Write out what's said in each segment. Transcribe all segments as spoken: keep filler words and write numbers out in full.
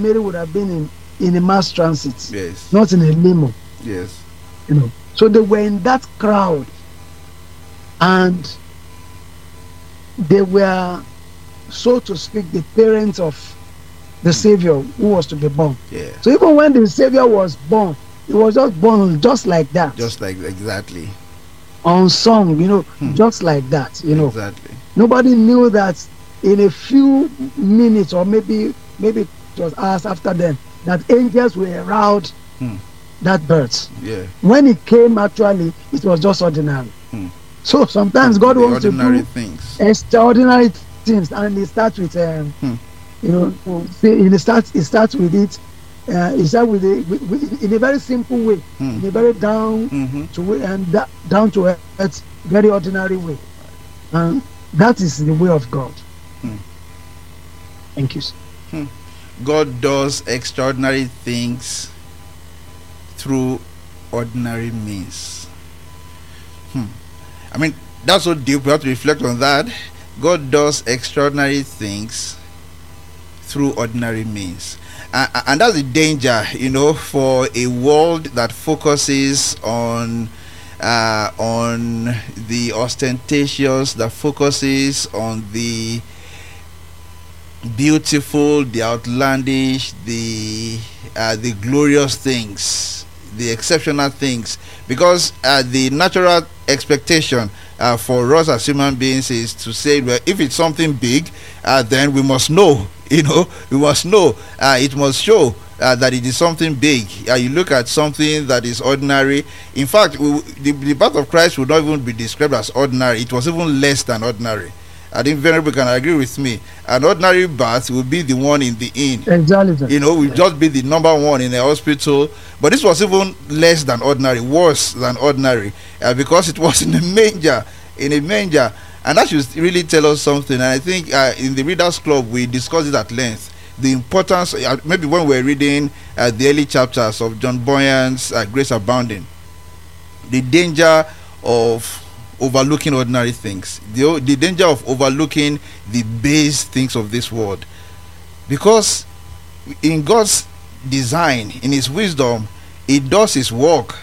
Mary would have been in, in a mass transit, Yes. not in a limo. Yes. You know, so they were in that crowd, and they were, so to speak, the parents of the Savior who was to be born. Yeah. So even when the Savior was born, he was just born just like that, Just like exactly. unsung, you know, Hmm. just like that, you know. Exactly. Nobody knew that in a few minutes, or maybe maybe it was hours after then, that angels were around Hmm. that birth. Yeah. When it came, actually, it was just ordinary. Hmm. So sometimes God The wants to ordinary do things. extraordinary things, and it starts with, um, Hmm. you know, say it starts it starts with it. Uh, it starts with, it, with, with in a very simple way, Hmm. in a very down Mm-hmm. to way and da- down to earth, very ordinary way, and that is the way of God. Hmm. Thank you, sir. God does extraordinary things through ordinary means. Hmm. I mean, that's so deep. We have to reflect on that. God does extraordinary things through ordinary means. Uh, and that's the danger, you know, for a world that focuses on uh, on the ostentatious, that focuses on the beautiful, the outlandish, the uh, the glorious things, the exceptional things, because uh, the natural expectation uh, for us as human beings is to say, well, if it's something big, uh, then we must know, you know, we must know, uh, it must show uh, that it is something big. Uh, you look at something that is ordinary. In fact, we, the, the birth of Christ would not even be described as ordinary. It was even less than ordinary. I think Venerable can agree with me. An ordinary birth would be the one in the inn. Exactly. You know, will just be the number one in a hospital. But this was even less than ordinary, worse than ordinary, uh, because it was in a manger, in a manger. And that should really tell us something. And I think uh, in the Readers Club, we discussed it at length. The importance, uh, maybe when we were reading uh, the early chapters of John Bunyan's uh, Grace Abounding, the danger of overlooking ordinary things, the, the danger of overlooking the base things of this world, because in God's design, in his wisdom, he does his work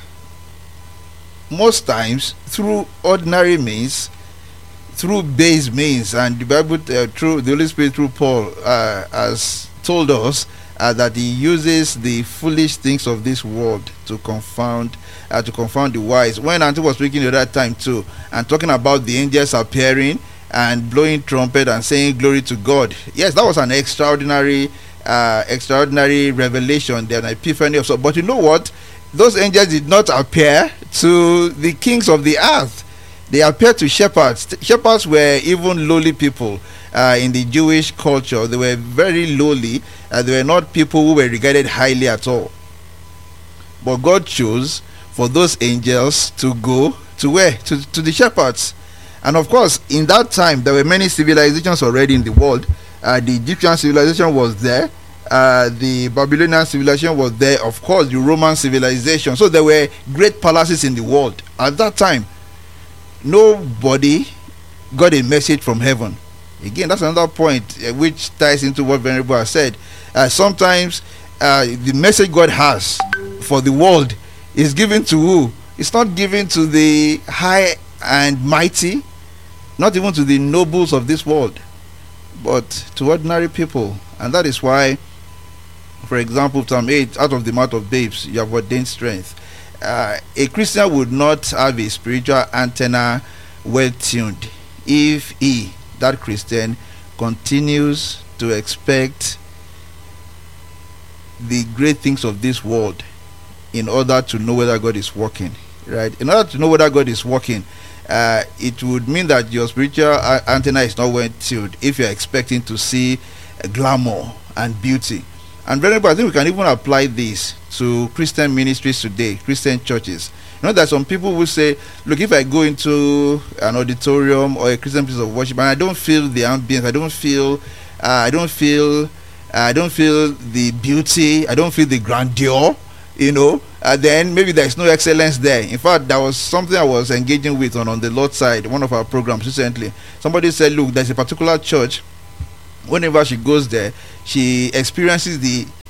most times through ordinary means, through base means. And the Bible uh, through the Holy Spirit through Paul uh, has told us uh, that he uses the foolish things of this world to confound uh, to confound the wise. When Auntie was speaking at that time too, and talking about the angels appearing and blowing trumpet and saying glory to God, yes, that was an extraordinary uh, extraordinary revelation, there, an epiphany of so. But you know what? Those angels did not appear to the kings of the earth. They appeared to shepherds. Shepherds were even lowly people uh, in the Jewish culture. They were very lowly. Uh, they were not people who were regarded highly at all. But God chose for those angels to go to where? To, to the shepherds. And of course, in that time, there were many civilizations already in the world. Uh, the Egyptian civilization was there. Uh, the Babylonian civilization was there. Of course, the Roman civilization. So there were great palaces in the world at that time. Nobody got a message from heaven. Again, that's another point uh, which ties into what Venerable has said. Uh, sometimes uh, the message God has for the world is given to who? It's not given to the high and mighty, not even to the nobles of this world, but to ordinary people. And that is why, for example, Psalm eight, out of the mouth of babes you have ordained strength. Uh, a Christian would not have a spiritual antenna well tuned if he, that Christian, continues to expect the great things of this world in order to know whether God is working. Right? In order to know whether God is working, uh, it would mean that your spiritual uh, antenna is not well tuned if you're expecting to see uh, glamour and beauty. And very I think we can even apply this to Christian ministries today, Christian churches. You know, there are some people who say, look, if I go into an auditorium or a Christian place of worship and I don't feel the ambience, I don't feel, uh, I don't feel, uh, I don't feel the beauty, I don't feel the grandeur, you know, uh, then maybe there's no excellence there. In fact, there was something I was engaging with on, on the Lord's side, one of our programs recently. Somebody said, look, there's a particular church, whenever she goes there, she experiences the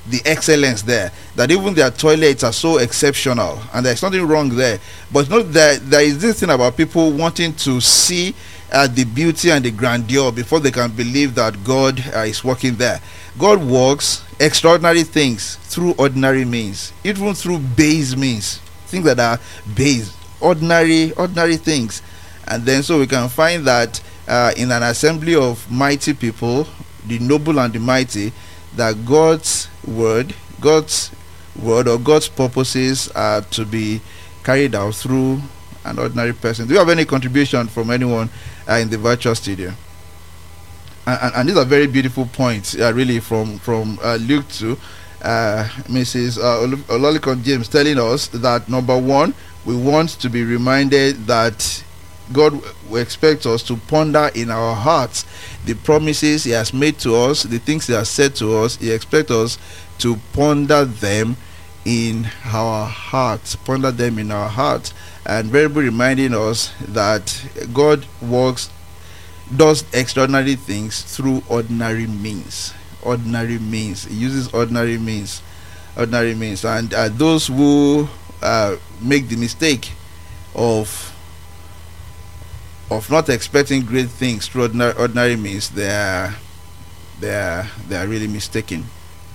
the excellence there, that even their toilets are so exceptional, and there's nothing wrong there. But not that there is this thing about people wanting to see uh, the beauty and the grandeur before they can believe that God uh, is working there. God works extraordinary things through ordinary means, even through base means, things that are base, ordinary, ordinary things. And then so we can find that uh, in an assembly of mighty people, the noble and the mighty, that God's word, God's word or God's purposes are to be carried out through an ordinary person. Do you have any contribution from anyone uh, in the virtual studio? And, and, and these are very beautiful points, uh, really, from from uh, Luke two. Uh, Missus Uh, Ololikon James telling us that, number one, we want to be reminded that God will expect us to ponder in our hearts the promises He has made to us, the things He has said to us. He expects us to ponder them in our hearts, ponder them in our hearts, and very reminding us that God works, does extraordinary things through ordinary means. Ordinary means. He uses ordinary means, ordinary means, and uh, those who uh, make the mistake of of not expecting great things through ordinary, ordinary means, they are they are they are really mistaken.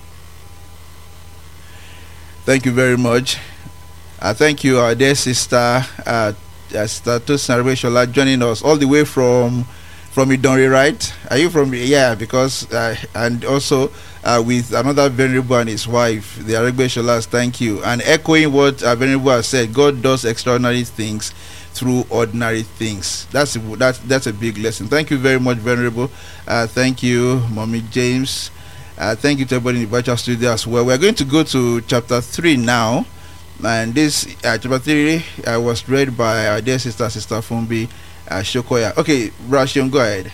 Thank you very much. Uh, thank you, our dear sister, uh, uh, Sister Tosin Arebeshola, joining us all the way from from Idonre, right? Are you from? Yeah, because uh, and also uh, with another venerable and his wife, the Arebesholas. Thank you. And echoing what uh, venerable has said, God does extraordinary things through ordinary things. That's a, that's that's a big lesson. Thank you very much, venerable. Uh, thank you, Mommy James. Uh, thank you to everybody in the virtual studio as well. We're going to go to chapter three now, and this uh, chapter three uh, was read by our dear sister, Sister Fumbi uh, Shokoya. Okay, Rashon, go ahead.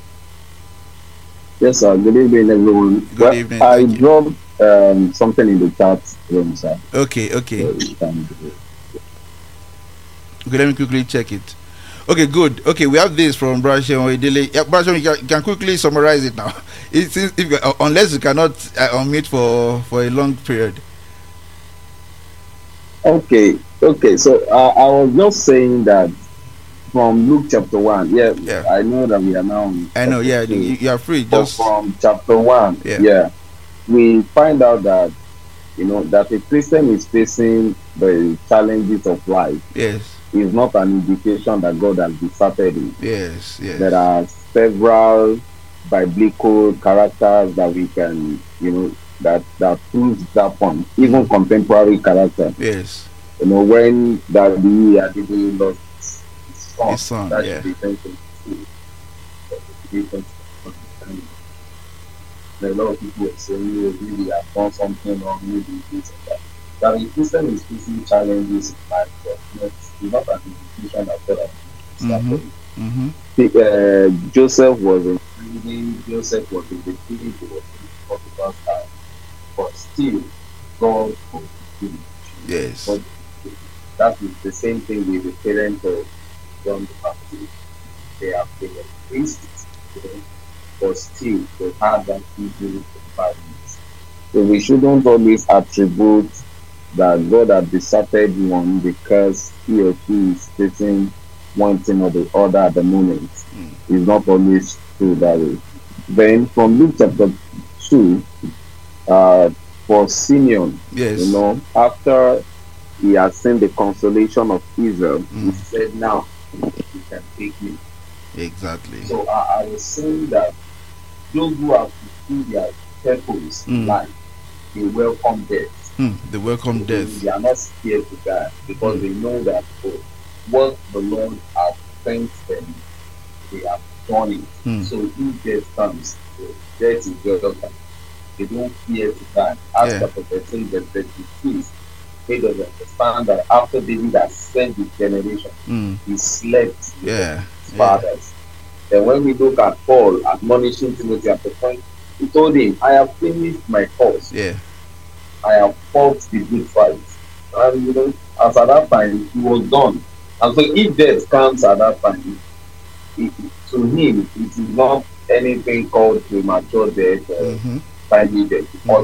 Yes, sir. Good evening, everyone. Good well, evening. I dropped um, something in the chat room, sir. Okay, okay. So you can do it. Okay, let me quickly check it. Okay, good. Okay, we have this from Brashon Oedele. Yeah, Brashon, you can, can quickly summarize it now. It is, if, uh, unless you cannot uh, unmute for for a long period. Okay, okay. So uh, I was just saying that from Luke chapter one. Yeah, Yeah. I know that we are now. in I know. Yeah, chapter you, two, you are free. but Just from chapter one, Yeah. yeah, we find out that you know that a Christian is facing the challenges of life yes, is not an indication that God has deserted him. yes, yes. There are several biblical characters that we can, you know, that that proves that point. Even contemporary characters. Yes, You know, when that the Adibwe lost his son, His son, that yeah. should be taken to the a lot of people are saying, oh, maybe they have done something or maybe this and that. That a Christian is facing challenges in life, but it's not an indication that God has Mm-hmm. deserted him. Mm-hmm. Uh, Joseph was in prison, Joseph was in the prison, he was in Potiphar's house, but still, God forgave him. Yes. But that is the same thing with the parents of John the Baptist. They have been priests, you know, but still, they had that evil environment. So we shouldn't always attribute that God has deserted one because he or she is facing one thing or the other at the moment. Mm. It's not always true that way. Then from Luke chapter two, uh, for Simeon, Yes. you know, after he has seen the consolation of Israel, Mm. he said, now you can take me. Exactly. So I, I was saying that those who have fulfilled their purpose in Mm. life, they welcome death. Hmm. The welcome death. They are not scared to die because Mm. they know that oh, what the Lord has sent them, they have done it. Hmm. So if death comes, oh, death is welcome. They don't fear to die. As Yeah. chapter thirteen, verse thirty-six, they don't understand that after David has sent his generation, Hmm. he slept with Yeah. his Yeah. fathers. Then when we look at Paul admonishing Timothy at the point, he told him, I have finished my course. Yeah. I have fought the good fight. And you know, as at that time, he was done. And so if death comes at that time, it, to him, it is not anything called premature death or Mm-hmm. timely death because Mhm. he has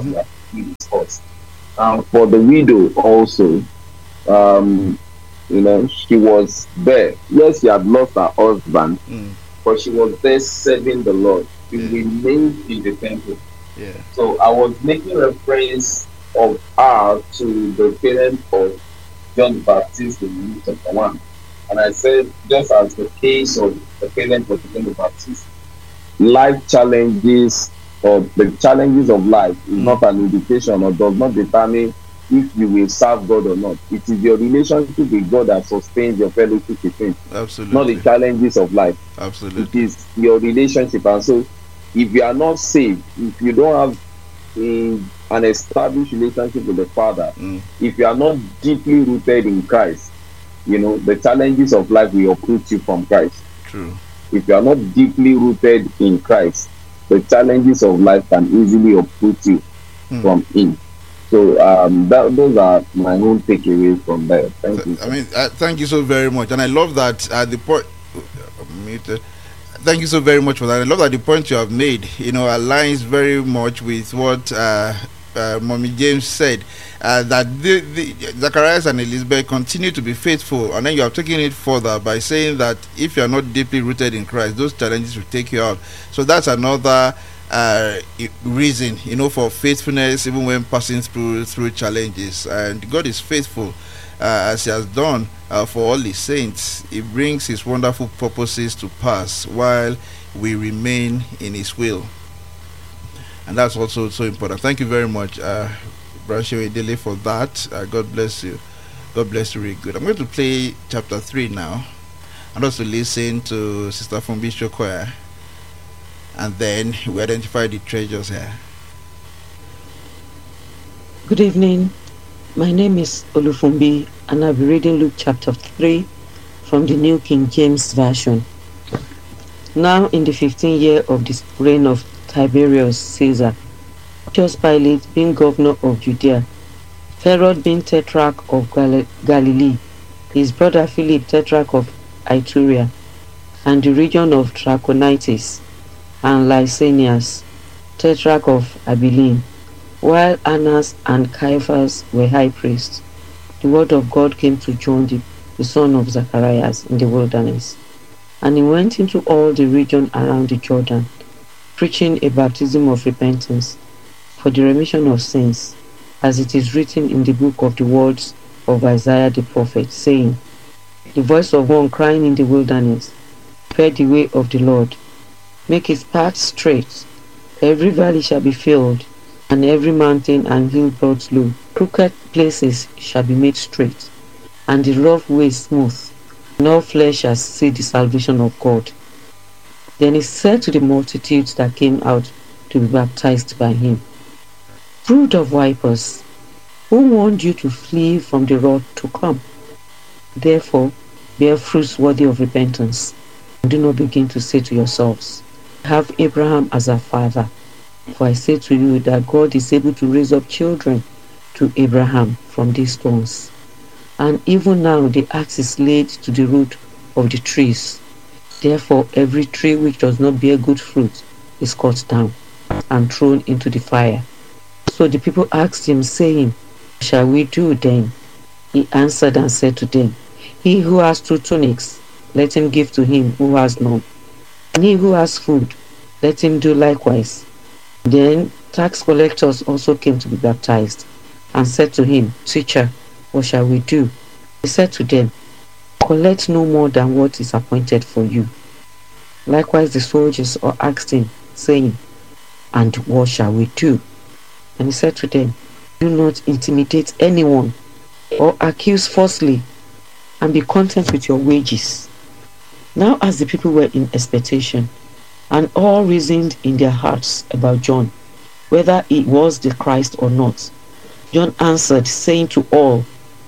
we discussed. And for the widow also, um, you know, she was there. Yes, she had lost her husband, Mm. but she was there serving the Lord. She Yeah. remained in the temple. Yeah. So I was making reference of her to the parent of John the Baptist in Luke chapter one. And I said, just as the case of the parent of John the Baptist, life challenges or the challenges of life is Mm. not an indication or does not determine if you will serve God or not. It is your relationship with God that sustains your fellowship with Him, not the Absolutely. challenges of life. It Absolutely. is your relationship. And so, if you are not saved, if you don't have a, an established relationship with the Father, Mm. if you are not deeply rooted in Christ, you know, the challenges of life will uproot you from Christ. True. If you are not deeply rooted in Christ, the challenges of life can easily uproot you Hmm. from Him. So um, that, those are my own takeaways from there. Thank you. I mean, uh, thank you so very much, and I love that uh, the point. Muted. Thank you so very much for that. I love that the point you have made, you know, aligns very much with what uh, uh, Mommy James said. Uh, that the, the Zacharias and Elizabeth continue to be faithful, and then you have taken it further by saying that if you are not deeply rooted in Christ, those challenges will take you out. So that's another uh, i- reason, you know, for faithfulness, even when passing through through challenges. And God is faithful, uh, as He has done uh, for all His saints. He brings His wonderful purposes to pass while we remain in His will, and that's also so important. Thank you very much, uh, Brashewe Dele, for that. Uh, God bless you. God bless you. Really good. I'm going to play chapter three now, and also listen to Sister Fumbi Shokoya, and then we identify the treasures here. Good evening. My name is Olufumbi, and I'll be reading Luke chapter three from the New King James Version. Now, in the fifteenth year of the reign of Tiberius Caesar, Pontius Pilate being governor of Judea, Herod being tetrarch of Gal- Galilee, his brother Philip tetrarch of Iturea, and the region of Trachonitis, and Lysanias, tetrarch of Abilene, while Annas and Caiaphas were high priests, the word of God came to John, the, the son of Zacharias, in the wilderness. And he went into all the region around the Jordan, preaching a baptism of repentance for the remission of sins, as it is written in the book of the words of Isaiah the prophet, saying, the voice of one crying in the wilderness, prepare the way of the Lord, make his path straight. Every valley shall be filled, and every mountain and hill brought low. Crooked places shall be made straight, and the rough way smooth, and all flesh shall see the salvation of God. Then he said to the multitudes that came out to be baptized by him, brood of vipers, who warned you to flee from the wrath to come? Therefore, bear fruits worthy of repentance, and do not begin to say to yourselves, have Abraham as our father. For I say to you that God is able to raise up children to Abraham from these stones. And even now the axe is laid to the root of the trees. Therefore every tree which does not bear good fruit is cut down and thrown into the fire. So the people asked him, saying, what shall we do then? He answered and said to them, he who has two tunics, let him give to him who has none. And he who has food, let him do likewise. Then tax collectors also came to be baptized, and said to him, teacher, what shall we do? He said to them, collect no more than what is appointed for you. Likewise the soldiers all asked him, saying, and what shall we do? And he said to them, do not intimidate anyone, or accuse falsely, and be content with your wages. Now as the people were in expectation, and all reasoned in their hearts about John, whether he was the Christ or not, John answered, saying to all,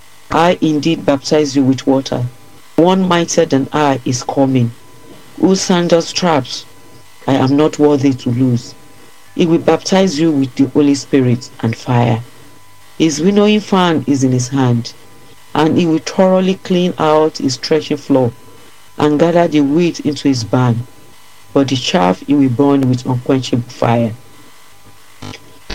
I indeed baptize you with water. One mightier than I is coming, whose sandal straps I am not worthy to loose. He will baptize you with the Holy Spirit and fire. His winnowing fan is in his hand, and he will thoroughly clean out his threshing floor, and gather the wheat into his barn, but the chaff he will burn with unquenchable fire.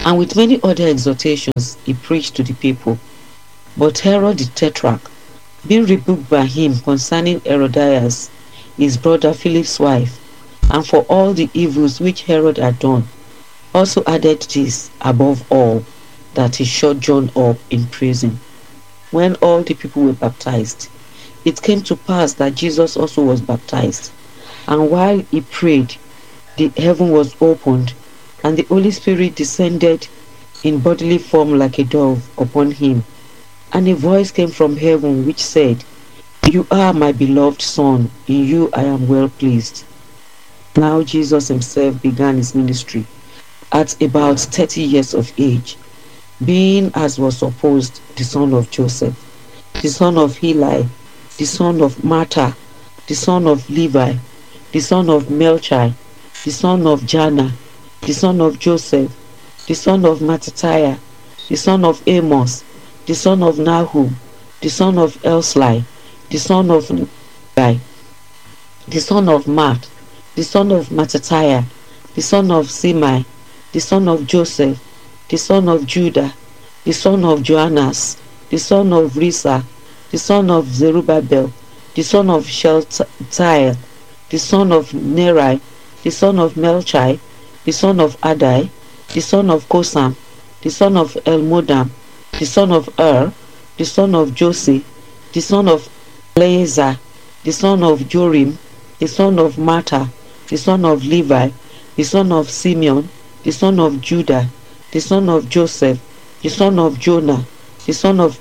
And with many other exhortations he preached to the people. But Herod the Tetrarch, being rebuked by him concerning Herodias, his brother Philip's wife, and for all the evils which Herod had done, also added this above all, that he shut John up in prison. When all the people were baptized, it came to pass that Jesus also was baptized. And while he prayed, the heaven was opened, and the Holy Spirit descended in bodily form like a dove upon him. And a voice came from heaven which said, You are my beloved Son, in you I am well pleased. Now Jesus himself began his ministry at about thirty years of age, being, as was supposed, the son of Joseph, the son of Heli, the son of Mattha, the son of Levi, the son of Melchi, the son of Janna, the son of Joseph, the son of Mattithiah, the son of Amos, the son of Nahum, the son of Elsli, the son of Levi, the son of Matt, the son of Mattithiah, the son of Simei, the son of Joseph, the son of Judah, the son of Joannas, the son of Risa, the son of Zerubbabel, the son of Shealtiel, the son of Neri, the son of Melchi, the son of Adai, the son of Kosam, the son of Elmodam, the son of Er, the son of Josi, the son of Eleazar, the son of Jorim, the son of Mattha, the son of Levi, the son of Simeon, the son of Judah, the son of Joseph, the son of Jonah, the son of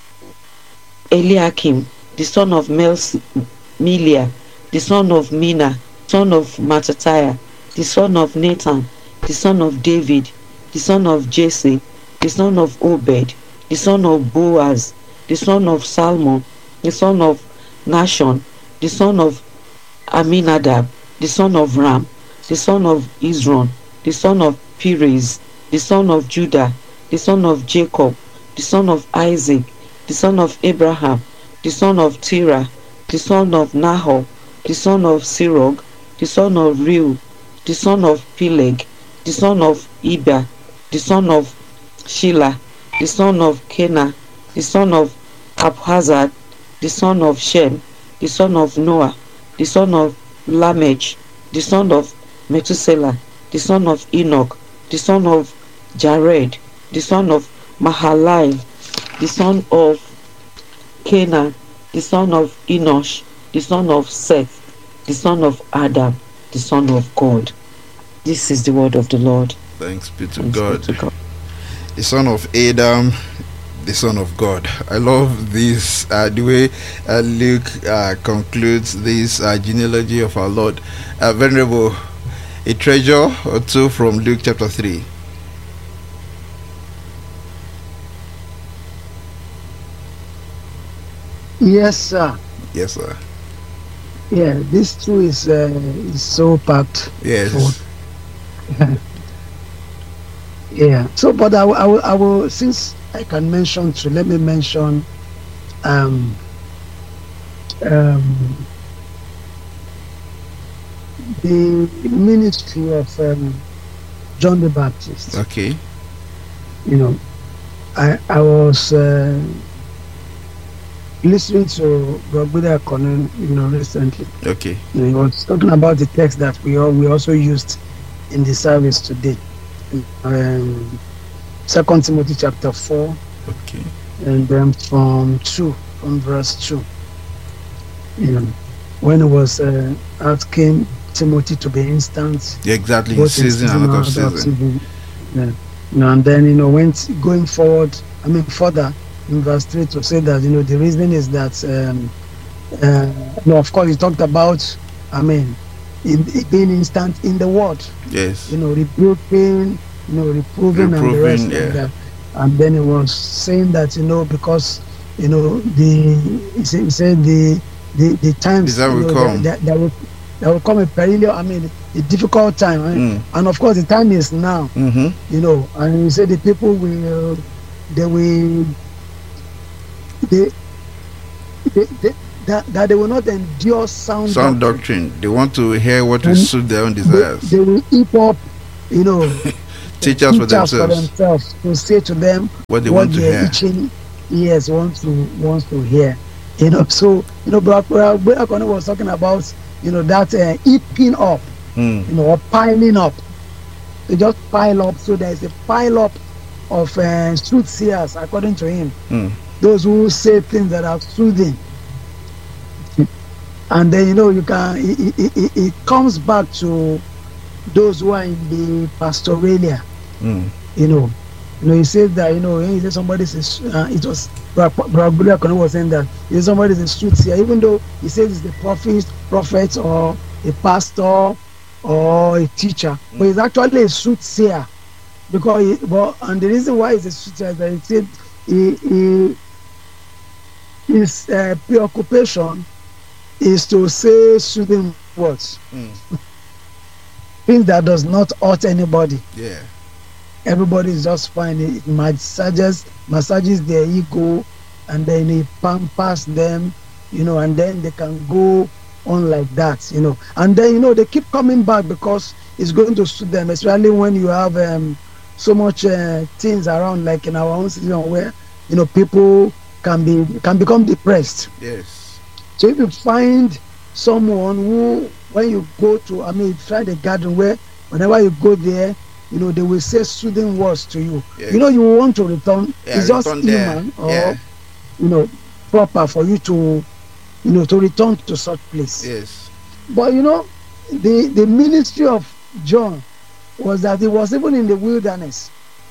Eliakim, the son of Melia, the son of Mina, son of Mattithiah, the son of Nathan, the son of David, the son of Jesse, the son of Obed, the son of Boaz, the son of Salmon, the son of Nashon, the son of Aminadab, the son of Ram, the son of Izron, the son of Perez, the son of Judah, the son of Jacob, the son of Isaac, the son of Abraham, the son of Terah, the son of Nahor, the son of Sirog, the son of Reu, the son of Peleg, the son of Eber, the son of Shelah, the son of Kenah, the son of Abhazad, the son of Shem, the son of Noah, the son of Lamech, the son of Methuselah, the son of Enoch, the son of Jared, the son of Mahalalel, the son of Canaan, the son of Enosh, the son of Seth, the son of Adam, the son of God. This is the word of the Lord. Thanks be to, Thanks God. be to God. The son of Adam, the son of God. I love this, uh, the way uh, Luke uh, concludes this uh, genealogy of our Lord. Uh, Venerable, a treasure or two from Luke chapter three. Yes, sir. Yes, sir. Yeah, this too is uh, is so packed. Yes. full. Yeah. So, but I, will- I, will, I will, since I can mention two, let me mention um, um, the ministry of um, John the Baptist. Okay. You know, I I was uh, listening to Brother Conan, you know, recently. Okay. You know, he was talking about the text that we all we also used in the service today. Um, Second Timothy chapter four, Okay. and then from two, from verse two. You know, when it was uh, asking Timothy to be instant, Yeah, exactly. In both in season and out of season and out of season. season. Yeah. You know, and then you know, went going forward. I mean, further in verse three to say that you know the reason is that um, uh, you know, of course, he talked about. I mean, in, being instant in the word. Yes. You know, rebuking, you know, reproving, and the Reproving, rest yeah. of that. And then it was saying that you know because you know the he said, he said the the the times The time you will know, come. that, that, that will there will come a perilous, I mean, a difficult time, I mean, Mm. and of course the time is now. Mm-hmm. You know, and he said the people will they will they, they, they that, that they will not endure sound Sound doctrine. doctrine. They want to hear what will And suit their own They, desires. they will heap up, you know, Teachers for teachers for themselves. themselves to say to them What they what want to their hear. itching ears want to wants to hear. You know, so you know, Brother Brother was talking about, you know, that uh, heaping up, Mm. you know, or piling up. They just pile up. So there is a pile up of uh, soothsayers, according to him. Mm. Those who say things that are soothing. And then, you know, you can, it, it, it, it comes back to those who are in the pastoralia. Mm. You know, you know, he says that, you know, he said somebody's a, uh, it was Bragbulia Kono was saying that he said somebody's a soothsayer, even though he says it's the prophet, prophet or a pastor or a teacher, mm. but he's actually a soothsayer. Because, he, but, and the reason why he's a soothsayer is that he said he, he, his uh, preoccupation is to say soothing words, Mm. things that does not hurt anybody. Yeah. Everybody is just fine. It massages, massages their ego, and then it pampers them, you know, and then they can go on like that, you know. And then, you know, they keep coming back because it's going to suit them, especially when you have um, so much uh, things around, like in our own situation, where, you know, people can be can become depressed. Yes. So if you find someone who, when you go to, I mean, try the garden where whenever you go there, you know, they will say soothing words to you. Yes. You know, you want to return. Yeah, it's just return there. human or, Yeah. you know, proper for you to, you know, to return to such place. Yes. But, you know, the, the ministry of John was that he was even in the wilderness.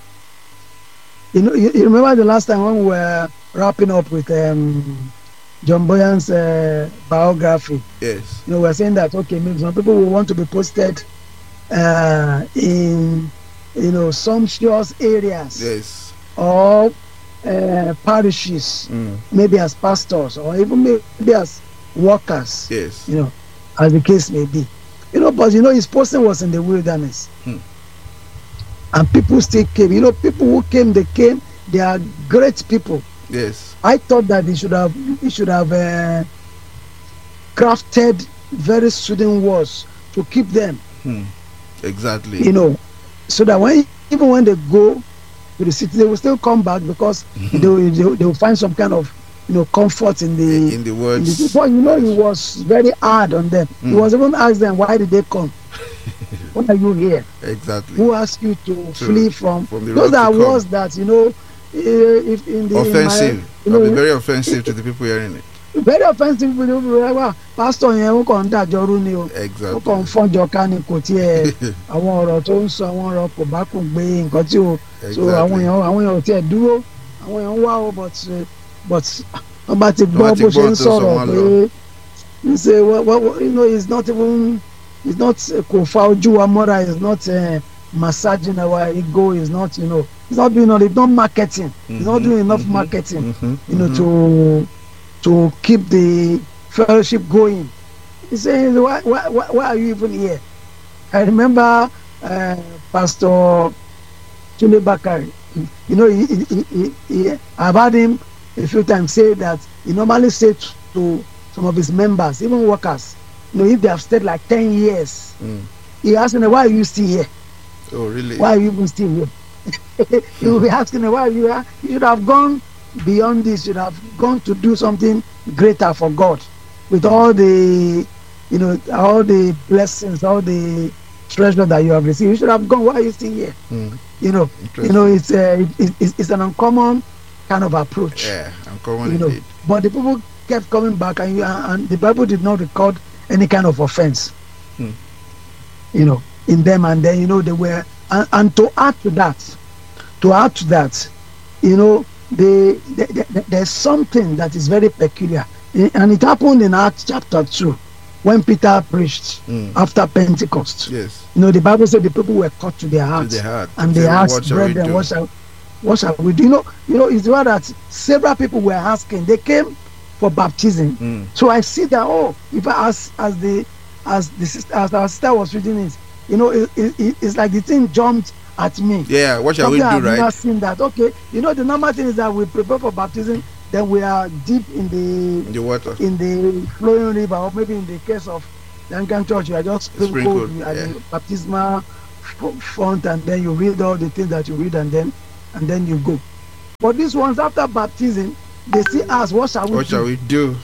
You know, you, you remember the last time when we were wrapping up with um, John Boyan's uh, biography. Yes. You know, we're saying that, okay, maybe some people will want to be posted uh, in, you know, sumptuous areas Yes. or uh, parishes, Mm. maybe as pastors or even maybe as workers, Yes. you know, as the case may be. You know, but, you know, his posting was in the wilderness. Hmm. And people still came. You know, people who came, they came, they are great people. Yes. I thought that he should have he should have uh, crafted very soothing words to keep them, Hmm. Exactly. you know, so that when even when they go to the city, they will still come back because they, will, they, will, they will find some kind of, you know, comfort in the. in the in words. the but you know, he was very hard on them. He Mm. was even asked them, why did they come? What are you here? Exactly. Who asked you to To- flee from? from the Those road are to come. words that, you know, eh, if in the Offensive. in my, It'll you be know, very offensive to the people hearing it. very offensive with the pastor yẹn ó kàn ń dàjọ rú ni o ó kàn ń Exactly. fọ́njọ ká ni kò tiẹ̀ àwọn ọ̀rọ̀ tó ń sọ àwọn ọ̀rọ̀ kò bá kò gbé nǹkan tí o so àwọn Exactly. èèyàn àwọn èèyàn ò tiẹ̀ dúró àwọn èèyàn ń wá o but uh, but wọ́n bá ti gbọ́ Wọ́n ti bó ṣe gbọ́ ń tó sọ̀rọ̀ sọ wọ́n pé ń ṣe wọ́n wọ́n you know it's not even it's not kò fa ojú wa mọ́ra it's not uh, massaging our ego it's not, you know, it's not doing it's not marketing it's not doing enough Mhm. marketing Mhm. you know, Mhm. to to keep the fellowship going. He says, why, why, why why are you even here? I remember uh, Pastor Tunde Bakari. You know, he, he, he, he, I've heard him a few times say that he normally says to some of his members, even workers, you know, if they have stayed like ten years, Mm. he asks them, why are you still here? Oh, really? Why are you even still here? He will be asking them, why are you here? You should have gone beyond this. You should have gone to do something greater for God with all the, you know, all the blessings, all the treasure that you have received. You should have gone. Why are you still here? Mm. You know, you Interesting. know, it's, uh, it, it's it's an uncommon kind of approach. Yeah, uncommon You know, indeed. but the people kept coming back, and, you, and the Bible did not record any kind of offense. Hmm. You know, in them, and then, you know, they were, and, and to add to that, to add to that, you know, they, they, they, there's something that is very peculiar, and it happened in Acts chapter two, when Peter preached Mm. after Pentecost. Yes. You know, the Bible said the people were cut to their To hearts, the heart. and Say, they what asked, shall we brethren, do? what shall, what shall we do? You know, you know, it's right that several people were asking. They came for baptism. Mm. So I see that, oh, if I as as the as the sister, as our sister was reading it, you know, it, it, it- it's like the thing jumped at me. Yeah, what shall we Something do, I've never right? seen that. Okay, you know, the normal thing is that we prepare for baptism, then we are deep in the In the water. in the flowing river, or maybe in the case of the Anglican Church, you are just sprinkled, Sprinkled, you are yeah. the baptismal f- front, and then you read all the things that you read, and then and then you go. But these ones after baptism, they still ask, what shall we What do? shall we do?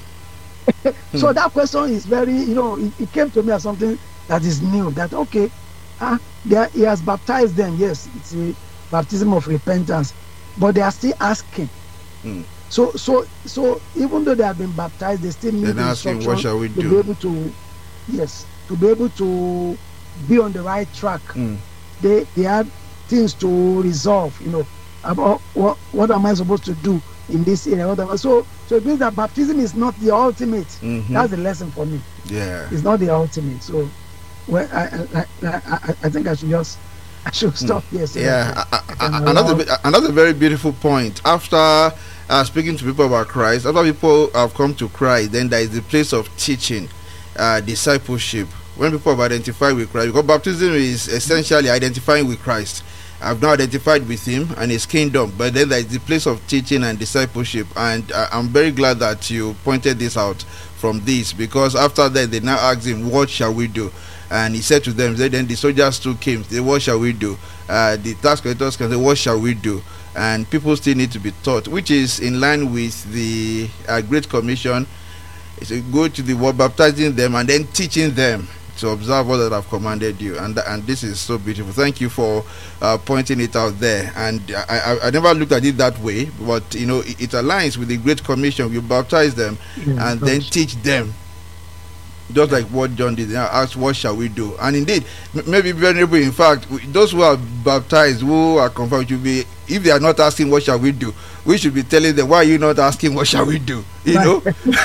So that question is very, you know, it, it came to me as something that is new. That okay, ah, there, he has baptized them. Yes, it's a baptism of repentance, but they are still asking. Hmm. So, so, so even though they have been baptized, they still need They're the asking, instruction what shall we to be do? able to, yes, to be able to be on the right track. Hmm. They they had things to resolve, you know, about what what am I supposed to do in this area. What am I, so so it means that baptism is not the ultimate. Mhm. That's the lesson for me. Yeah. It's not the ultimate. So, well, I I, I, I, I think I should just I should stop here. So Yeah, that I- I I- can I- another allow- ve- another very beautiful point. After uh, speaking to people about Christ, after people have come to Christ, then there is the place of teaching, uh, discipleship. When people have identified with Christ, because baptism is essentially identifying with Christ. I've now identified with Him and His kingdom, but then there is the place of teaching and discipleship, and uh, I'm very glad that you pointed this out from this, because after that they now asked Him, "What shall we do?" And He said to them, then the soldiers too came, they, "What shall we do?" Uh, the tax collectors can say, "What shall we do?" And people still need to be taught, which is in line with the uh, Great Commission. It's a go to the world, baptizing them and then teaching them to observe all that I've commanded you, and and this is so beautiful. Thank you for uh, pointing it out there. And I, I I never looked at it that way, but you know it, it aligns with the Great Commission. You baptize them Yeah, and then gosh. teach them, just like what John did. Now ask, what shall we do? And indeed, m- maybe venerable. In fact, w- those who are baptized, who are confirmed, should be, if they are not asking, what shall we do? We should be telling them, why are you not asking, what shall we do? You know,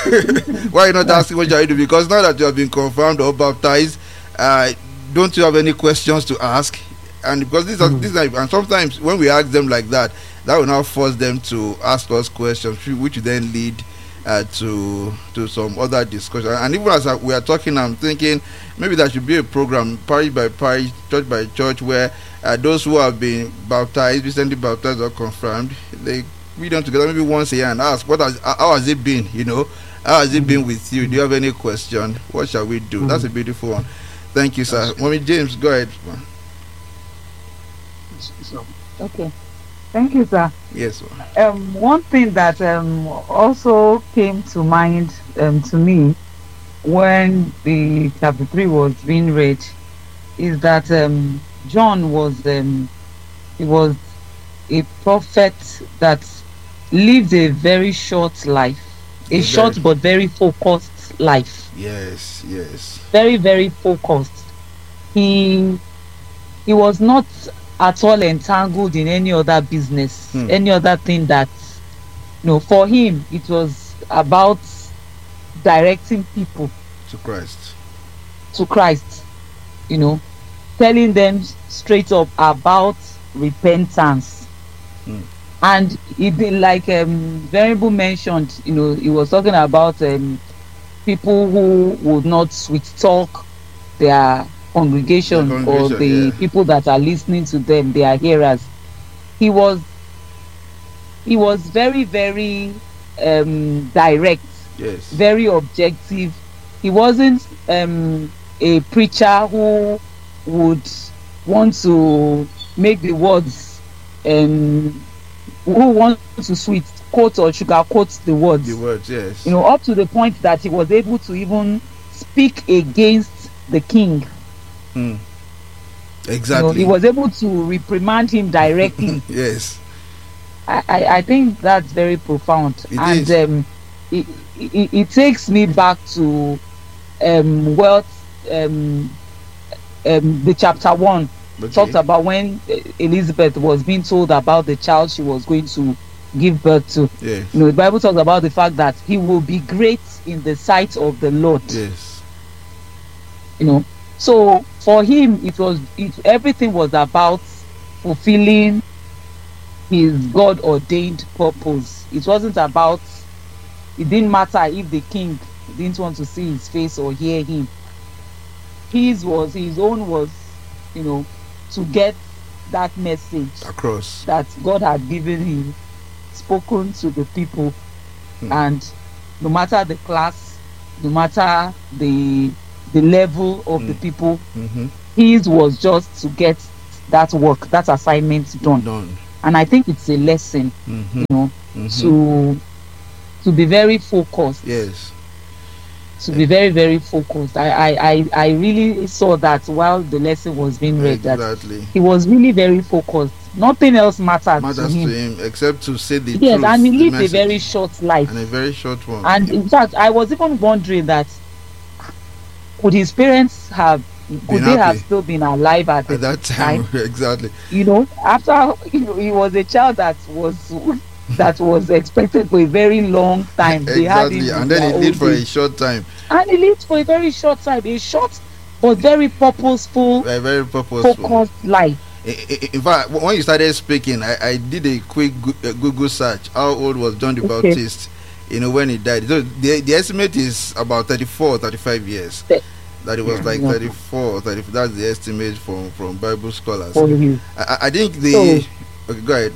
why are you not asking, what shall we do? Because now that you have been confirmed or baptized, uh, don't you have any questions to ask? And because these are, Mm. these are, and sometimes when we ask them like that, that will now force them to ask us questions, which will then lead uh, to to some other discussion. And even as I, we are talking, I'm thinking maybe there should be a program, parish by parish, church by church, where uh, those who have been baptized, recently baptized or confirmed, they read them together maybe once a year and ask, what has, how has it been? You know, how has it been with you? Do you have any question? What shall we do? That's a beautiful one. Thank you, sir. Mommy James, go ahead. So, Okay. Thank you, sir. Yes, ma'am. Um, one thing that um, also came to mind um, to me when the chapter three was being read is that um, John was um, he was a prophet that lived a very short life, a A short very- but very focused life. Yes, yes. Very very focused. He he was not at all entangled in any other business, Hmm. any other thing that, you know, for him it was about directing people To Christ. to Christ, you know, telling them straight up about repentance. Hmm. And he did, like um Venerable mentioned, you know, he was talking about um people who would not sweet talk their congregation, The or the congregation, yeah. people that are listening to them, their hearers. He was he was very very um direct, Yes. very objective. He wasn't um a preacher who would want to make the words um who want to sweet quote or sugar quote the words, The words, yes. you know, up to the point that he was able to even speak against the king. Hmm. You know, Exactly. he was able to reprimand him directly. Yes. I, I, I think that's very profound. It and is. um it, it, it takes me back to um wealth um um the chapter one Okay. talked about when uh, Elizabeth was being told about the child she was going to give birth to. Yes. You know, the Bible talks about the fact that he will be great in the sight of the Lord. Yes. You know, so for him it was it, everything was about fulfilling his God ordained purpose. It wasn't about, it didn't matter if the king didn't want to see his face or hear him. His was his own was, you know, to get that message Across. that God had given him, spoken to the people. Hmm. And no matter the class, no matter the the level of the Hmm. people, Mm-hmm. his was just to get that work, that assignment done. Done. And I think it's a lesson, Mm-hmm. you know, Mm-hmm. to to be very focused. Yes. To be very, very focused. I, I, I, I really saw that while the lesson was being read, that Exactly. he was really very focused. Nothing else mattered, Matters to him. to him except to say the Yes, truth. and he the lived a message. very short life. and a very short one. And in fact, I was even wondering that could his parents have, could Been they have happy. still been alive at, At the that time, time? exactly. You know, after you know, he was a child that was that was expected for a very long time. They had him Exactly. in And then their he lived old for a age. short time. And he lived for a very short time, a short but very purposeful, A very purposeful. focused life. I- I- In fact, when you started speaking, I, I did a quick Goo- uh, Google search. How old was John the Okay. Baptist? You know, when he died. So the, the estimate is about thirty-four, thirty-five years. Th- That it was like Yeah. thirty-four, thirty. That's the estimate from from Bible scholars. For you. I, I- I think the. So- okay, go ahead.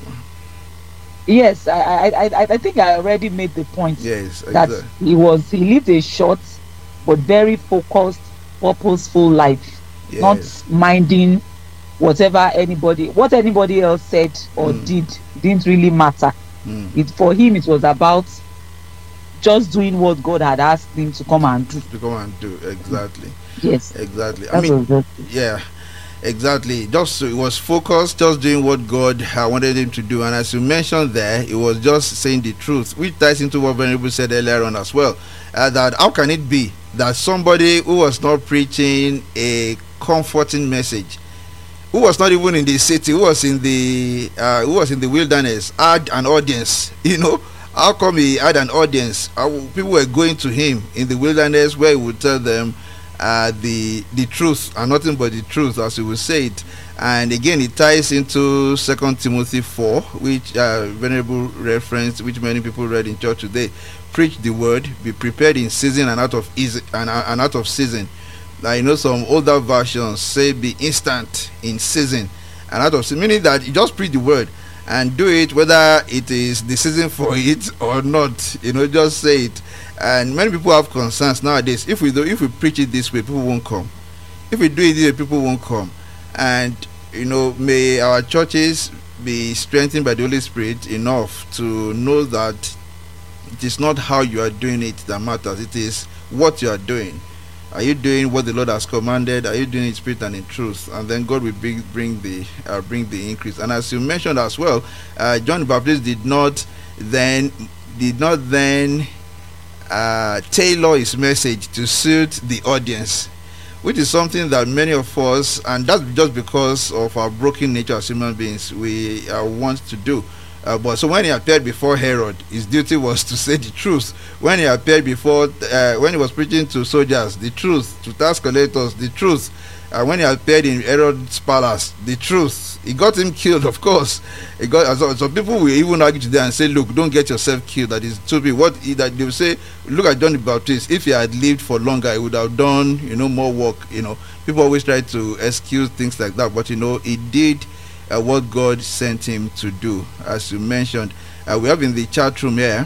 Yes, I, I, I, I- I think I already made the point Yes, that exactly. he was he lived a short but very focused, purposeful life, Yes. not minding whatever anybody what anybody else said or Mm. did didn't really matter. Mm. It for him it was about just doing what God had asked him to come and do. To come and do exactly, Yes, exactly. I that mean, was just it. yeah, exactly. Just so it was focused, just doing what God uh, wanted him to do. And as you mentioned there, it was just saying the truth, which ties into what Venerable said earlier on as well. Uh, that how can it be that somebody who was not preaching a comforting message, who was not even in the city, who was in the uh, who was in the wilderness, had an audience? You know, how come he had an audience? How, people were going to him in the wilderness, where he would tell them uh, the the truth and nothing but the truth, as he would say it. And again, it ties into Second Timothy four, which uh, Venerable referenced, which many people read in church today. Preach the word, be prepared in season and out of easy and, and out of season. Now, you know, some older versions say be instant in season and out of season, meaning that you just preach the word and do it whether it is the season for it or not. You know, just say it. And many people have concerns nowadays. If we do, if we preach it this way, people won't come. If we do it this way, people won't come. And you know, may our churches be strengthened by the Holy Spirit enough to know that it is not how you are doing it that matters. It is what you are doing. Are you doing what the Lord has commanded? Are you doing it in spirit and in truth? And then God will bring, bring the uh, bring the increase. And as you mentioned as well, uh, John the Baptist did not then did not then uh, tailor his message to suit the audience, which is something that many of us, and that's just because of our broken nature as human beings, we uh, want to do. Uh, but so when he appeared before Herod, his duty was to say the truth. When he appeared before, uh, when he was preaching to soldiers, the truth. To tax collectors, the truth. Uh, when he appeared in Herod's palace, the truth. He got him killed, of course. He got so, so people will even argue today and say, "Look, don't get yourself killed. That is too big." What he, that they will say, "Look at John the Baptist. If he had lived for longer, he would have done, you know, more work." You know, people always try to excuse things like that, but you know, he did Uh, what God sent him to do. As you mentioned, uh, we have in the chat room here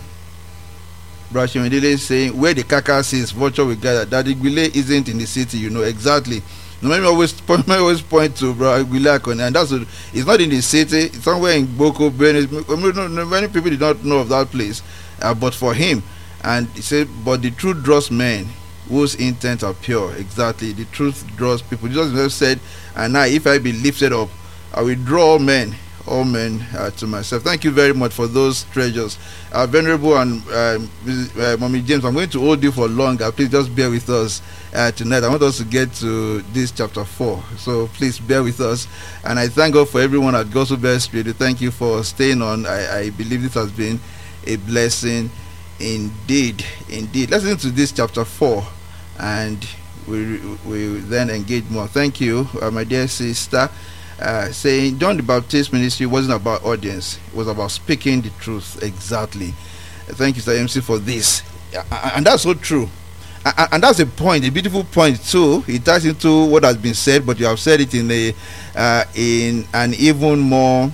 Brashimidele saying, where the carcass is, vulture will gather. That Igwile isn't in the city, you know. Exactly. No, let me always point, let me always point to Igwile, and that's what, it's not in the city. It's somewhere in Boko, Benin. Many people did not know of that place, uh, but for him, and he said, but the truth draws men whose intents are pure. Exactly, the truth draws people. Jesus said, and now if I be lifted up, I will draw all men, all men uh, to myself. Thank you very much for those treasures. Uh, Venerable and um, uh, Mommy James, I'm going to hold you for longer. Please just bear with us uh, tonight. I want us to get to this chapter four. So please bear with us. And I thank God for everyone at Gospel Best Radio. Thank you for staying on. I, I believe this has been a blessing indeed. Indeed. Let's listen to this chapter four and we, we then engage more. Thank you, uh, my dear sister. Uh, saying John the Baptist ministry wasn't about audience, it was about speaking the truth. Exactly. Thank you, Sir M C, for this. Uh, and that's so true. Uh, and that's a point, a beautiful point too. It ties into what has been said, but you have said it in a uh, in an even more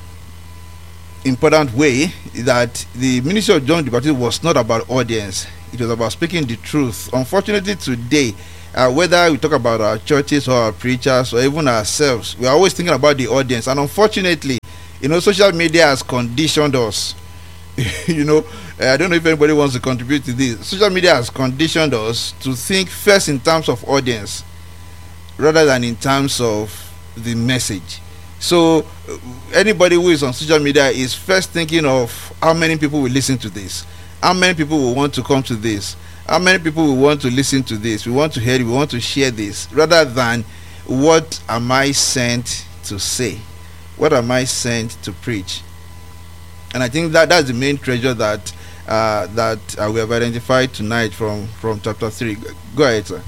important way, that the ministry of John the Baptist was not about audience. It was about speaking the truth. Unfortunately, today, uh, whether we talk about our churches or our preachers or even ourselves, we are always thinking about the audience. And unfortunately, you know, social media has conditioned us. you know, I don't know if anybody wants to contribute to this. Social media has conditioned us to think first in terms of audience rather than in terms of the message. So uh, anybody who is on social media is first thinking of how many people will listen to this, how many people will want to come to this, how many people will want to listen to this, we want to hear it, we want to share this, rather than what am I sent to say, what am I sent to preach. And I think that that's the main treasure that uh, that uh, we have identified tonight from from chapter three. Go ahead, sir.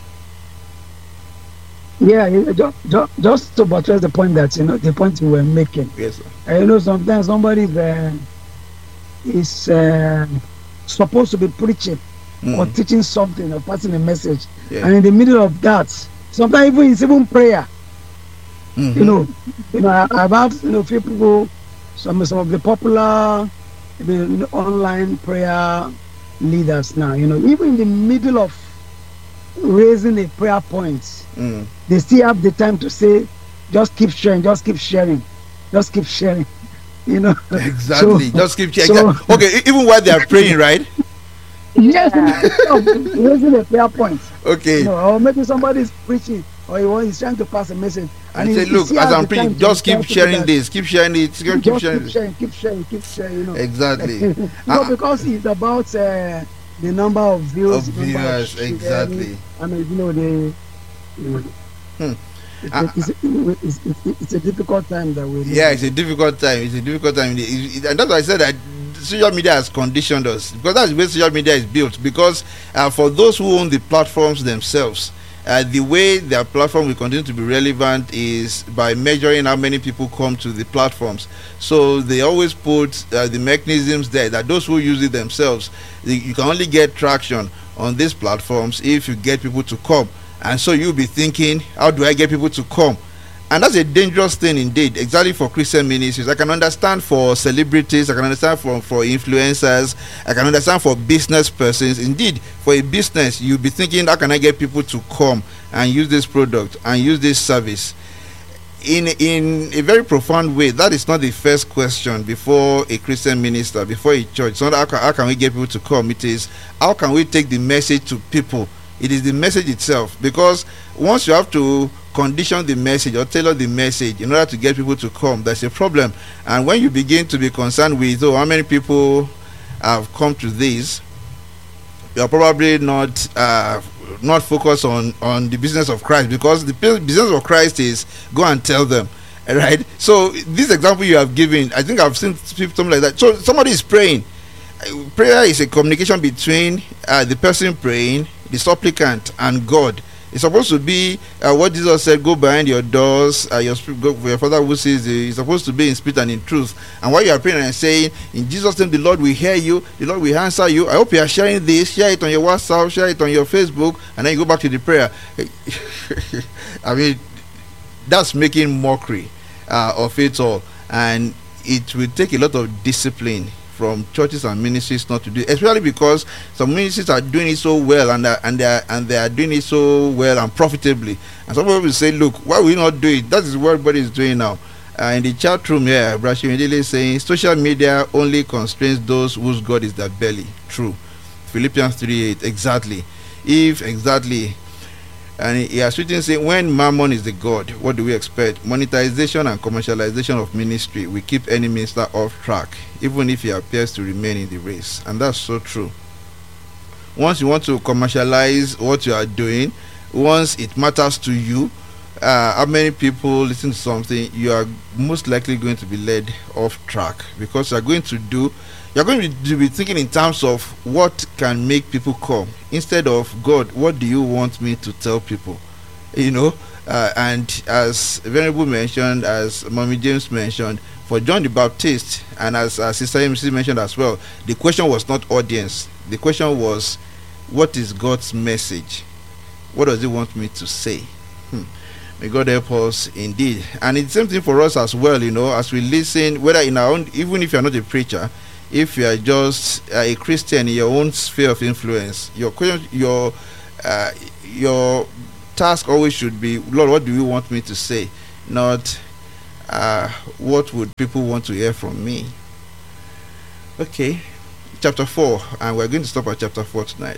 Yeah, just, just, just to buttress the point that, you know, the point you were making. Yes, sir. Uh, you know, sometimes somebody uh, is uh, supposed to be preaching Mm. or teaching something or passing a message, Yeah. and in the middle of that, sometimes even it's even prayer. Mhm. You know, you know, I, I've had, you know, few people, some some of the popular, the online prayer leaders now. You know, even in the middle of raising a prayer point, Mm. they still have the time to say, just keep sharing, just keep sharing, just keep sharing. You know. Exactly. So- Just keep checking. so- Okay, e- even while they are praying, right? Yes, of raising a prayer point. Okay. You know, or maybe somebody is preaching or he wants, he's trying to pass a message. And he- say, he look, still as has I'm the preaching, time to just tell keep people sharing that, this, keep sharing it, keep Just sharing keep it. sharing, keep sharing, keep sharing. You know. Exactly. you Ah. know, because it's about uh, the number of views, Of number viewers, sharing. exactly. I mean, you know, the. You know, Hmm. it's, Ah. a, it's, a, it's, it's, it's a difficult time that we. Yeah, it's a difficult time. It's a difficult time. It- it- and that's why I said that social media has conditioned us, because that's the way social media is built. Because uh, for those who own the platforms themselves, uh, the way their platform will continue to be relevant is by measuring how many people come to the platforms. So they always put uh, the mechanisms there that those who use it themselves, you you can only get traction on these platforms if you get people to come. And so you'll be thinking, how do I get people to come? And that's a dangerous thing indeed, exactly for Christian ministries. I can understand for celebrities, I can understand for, for influencers, I can understand for business persons. Indeed, for a business, you'll be thinking, how can I get people to come and use this product and use this service? In in a very profound way, that is not the first question before a Christian minister, before a church. It's not how can, how can we get people to come? It is, how can we take the message to people? It is the message itself, because once you have to condition the message or tailor the message in order to get people to come, there's a problem. And when you begin to be concerned with, oh, how many people have come to this, you're probably not uh, not focused on on the business of Christ, because the bu- business of Christ is go and tell them, right? So this example you have given, I think I've seen people something like that. So somebody is praying. Uh, Prayer is a communication between uh, the person praying, the supplicant, and God. It's supposed to be uh, what Jesus said: go behind your doors, uh, your spirit, go for your Father who sees you. It's supposed to be in spirit and in truth. And while you are praying and saying, in Jesus' name, the Lord will hear you, the Lord will answer you. I hope you are sharing this. Share it on your WhatsApp, share it on your Facebook, and then you go back to the prayer. I mean, that's making mockery uh, of it all, and it will take a lot of discipline from churches and ministries not to do it, especially because some ministries are doing it so well, and are, and they are, and they are doing it so well and profitably. And some people will say, look, why will we not do it? That is what everybody is doing now. Uh, in the chat room here, Brashim Idile is saying social media only constrains those whose God is their belly. True. Philippians three eight, exactly. If exactly. And he has written saying, when mammon is the God, what do we expect? Monetization and commercialization of ministry will keep any minister off track, even if he appears to remain in the race. And that's so true. Once you want to commercialize what you are doing, once it matters to you, uh, how many people listen to something, you are most likely going to be led off track, because you are going to do you're going to be thinking in terms of what can make people come, instead of, God, what do you want me to tell people? You know, uh, and as Venerable mentioned, as Mommy James mentioned, for John the Baptist, and as uh, Sister M C mentioned as well, the question was not audience. The question was, what is God's message? What does he want me to say? Hmm. May God help us indeed. And it's the same thing for us as well, you know, as we listen, whether in our own, even if you're not a preacher, if you are just uh, a Christian in your own sphere of influence, your que- your uh, your task always should be, Lord, what do you want me to say? Not uh, what would people want to hear from me? Okay, chapter four, and we're going to stop at chapter four tonight.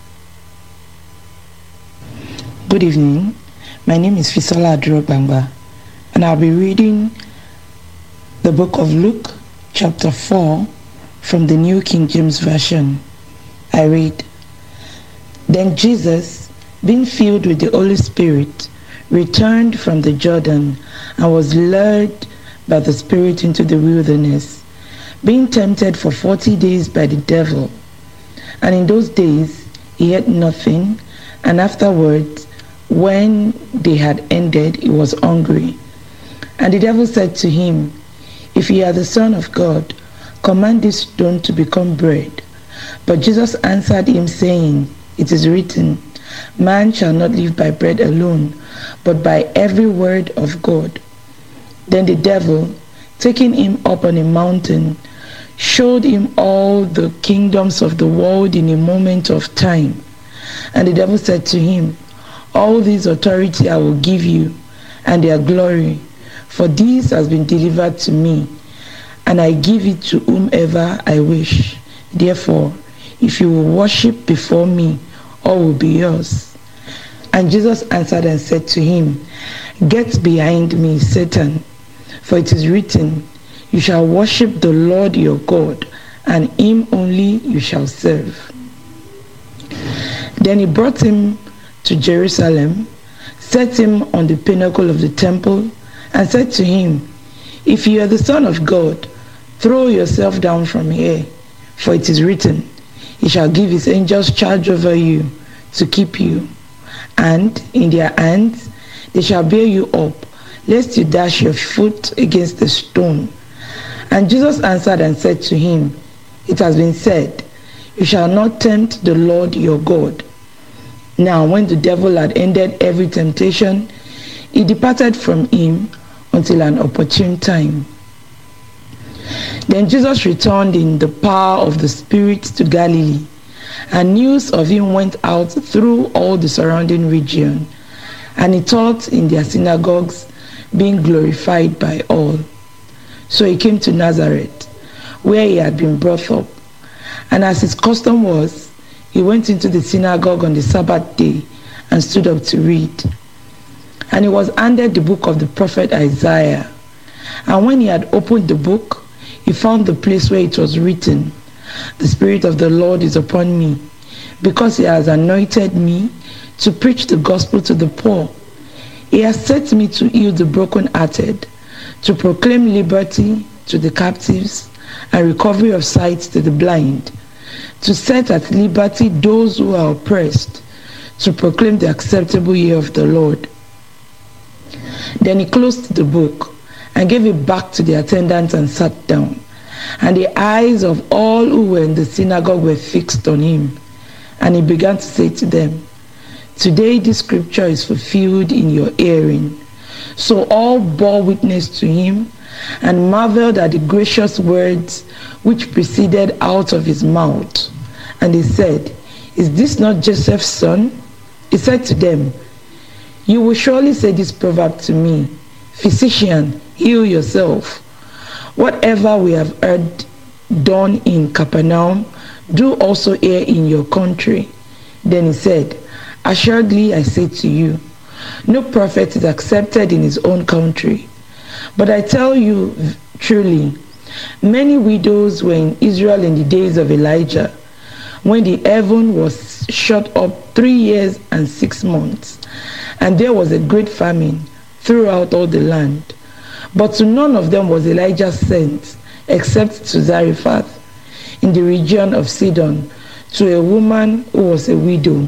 Good evening. My name is Fisola Adrogbangba, and I'll be reading the book of Luke, chapter four, from the New King James Version. I read, Then Jesus, being filled with the Holy Spirit, returned from the Jordan and was led by the Spirit into the wilderness, being tempted for forty days by the devil. And in those days he ate nothing, and afterwards, when they had ended, he was hungry. And the devil said to him, If you are the Son of God, command this stone to become bread. But Jesus answered him, saying, It is written, Man shall not live by bread alone, but by every word of God. Then the devil, taking him up on a mountain, showed him all the kingdoms of the world in a moment of time. And the devil said to him, All this authority I will give you, and their glory, for this has been delivered to me, and I give it to whomever I wish. Therefore, if you will worship before me, all will be yours. And Jesus answered and said to him, Get behind me, Satan, for it is written, You shall worship the Lord your God, and him only you shall serve. Then he brought him to Jerusalem, set him on the pinnacle of the temple, and said to him, If you are the Son of God, throw yourself down from here, for it is written, He shall give his angels charge over you, to keep you, and in their hands they shall bear you up, lest you dash your foot against a stone. And Jesus answered and said to him, It has been said, You shall not tempt the Lord your God. Now when the devil had ended every temptation, he departed from him until an opportune time. Then Jesus returned in the power of the Spirit to Galilee, and news of him went out through all the surrounding region, and he taught in their synagogues, being glorified by all. So he came to Nazareth, where he had been brought up, and as his custom was, he went into the synagogue on the Sabbath day and stood up to read. And he was handed the book of the prophet Isaiah. And when he had opened the book, he found the place where it was written, The Spirit of the Lord is upon me, because he has anointed me to preach the gospel to the poor. He has set me to heal the brokenhearted, to proclaim liberty to the captives, and recovery of sight to the blind, to set at liberty those who are oppressed, to proclaim the acceptable year of the Lord. Then he closed the book and gave it back to the attendants and sat down. And the eyes of all who were in the synagogue were fixed on him. And he began to say to them, Today this scripture is fulfilled in your hearing. So all bore witness to him and marveled at the gracious words which proceeded out of his mouth. And they said, Is this not Joseph's son? He said to them, You will surely say this proverb to me, Physician, heal yourself. Whatever we have heard done in Capernaum, do also here in your country. Then he said, Assuredly I say to you, no prophet is accepted in his own country. But I tell you truly, many widows were in Israel in the days of Elijah, when the heaven was shut up three years and six months, and there was a great famine throughout all the land. But to none of them was Elijah sent, except to Zarephath, in the region of Sidon, to a woman who was a widow.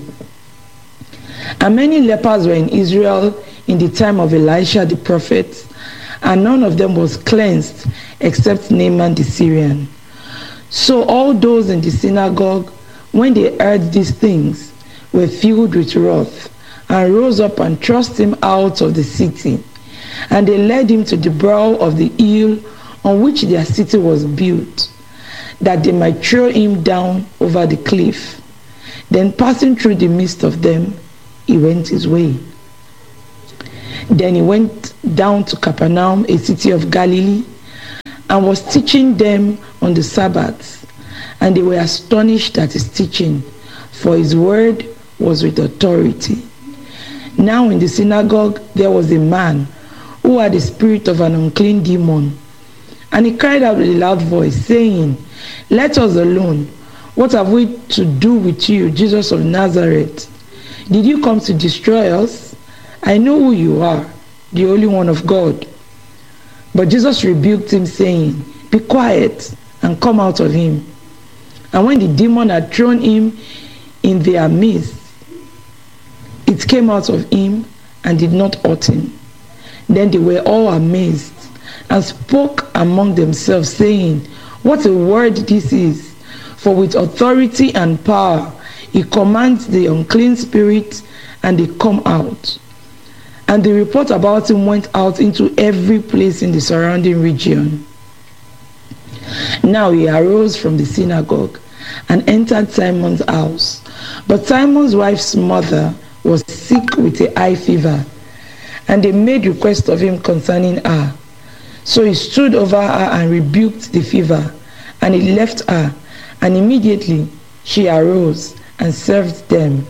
And many lepers were in Israel in the time of Elisha the prophet, and none of them was cleansed except Naaman the Syrian. So all those in the synagogue, when they heard these things, were filled with wrath, and rose up and thrust him out of the city. And they led him to the brow of the hill on which their city was built, that they might throw him down over the cliff. Then passing through the midst of them, he went his way. Then he went down to Capernaum, a city of Galilee, and was teaching them on the Sabbath. And they were astonished at his teaching, for his word was with authority. Now in the synagogue there was a man who had the spirit of an unclean demon. And he cried out with a loud voice, saying, "Let us alone. What have we to do with you, Jesus of Nazareth? Did you come to destroy us? I know who you are, the Holy One of God." But Jesus rebuked him, saying, "Be quiet, and come out of him." And when the demon had thrown him in their midst, it came out of him and did not hurt him. Then they were all amazed, and spoke among themselves, saying, "What a word this is! For with authority and power he commands the unclean spirits, and they come out." And the report about him went out into every place in the surrounding region. Now he arose from the synagogue and entered Simon's house. But Simon's wife's mother was sick with a high fever, and they made request of him concerning her. So he stood over her and rebuked the fever, and he left her, and immediately she arose and served them.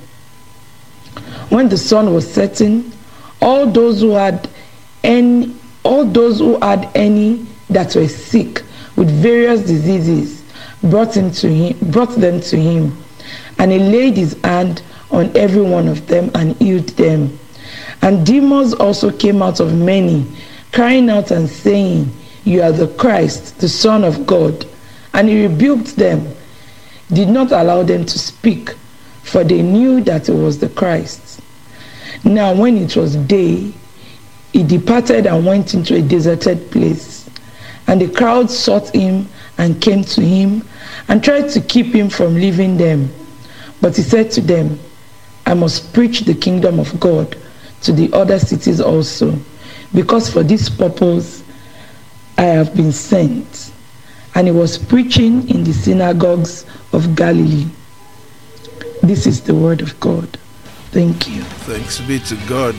When the sun was setting, all those who had any all those who had any that were sick with various diseases brought him to him brought them to him, and he laid his hand on every one of them and healed them. And demons also came out of many, crying out and saying, "You are the Christ, the Son of God." And he rebuked them, did not allow them to speak, for they knew that it was the Christ. Now when it was day, he departed and went into a deserted place. And the crowd sought him and came to him and tried to keep him from leaving them. But he said to them, "I must preach the kingdom of God to the other cities also, because for this purpose I have been sent." And he was preaching in the synagogues of Galilee. This is the word of God. Thank you. Thanks be to God.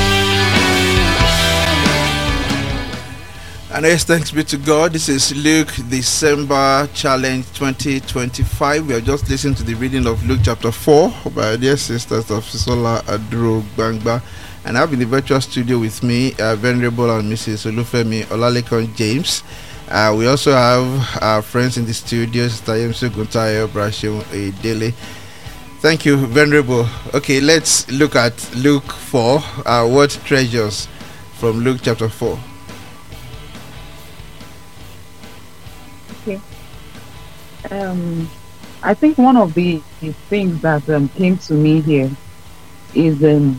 And yes, thanks be to God. This is Luke December Challenge twenty twenty-five. We are just listening to the reading of Luke chapter four by our dear sisters of Fisola Adro-Gbangba. And I have in the virtual studio with me, uh, Venerable and Missus Olufemi Olalekan James. Uh, we also have our friends in the studio, Sister Yemse Guntayo Brashim Edele. Thank you, Venerable. Okay, let's look at Luke four. Uh, what treasures from Luke chapter four? Okay. Um, I think one of the things that um, came to me here is um,